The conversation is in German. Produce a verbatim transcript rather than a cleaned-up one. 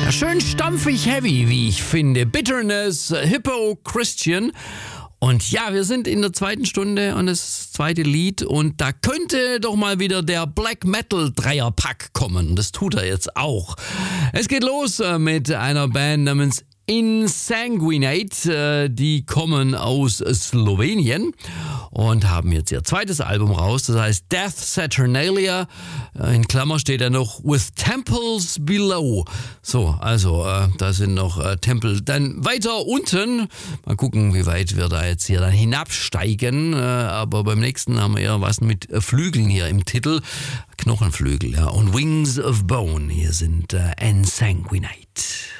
Schön stampfig heavy, wie ich finde. Bitterness, Hippo Christian. Und ja, wir sind in der zweiten Stunde und das zweite Lied und da könnte doch mal wieder der Black Metal Dreierpack kommen. Das tut er jetzt auch. Es geht los mit einer Band namens Insanguinate. Die kommen aus Slowenien und haben jetzt ihr zweites Album raus. Das heißt Death Saturnalia. In Klammer steht da noch With Temples Below. So, also äh, da sind noch äh, Tempel. Dann weiter unten. Mal gucken, wie weit wir da jetzt hier dann hinabsteigen. Äh, aber beim nächsten haben wir eher was mit äh, Flügeln hier im Titel. Knochenflügel, ja. Und Wings of Bone. Hier sind äh, Insanguinate.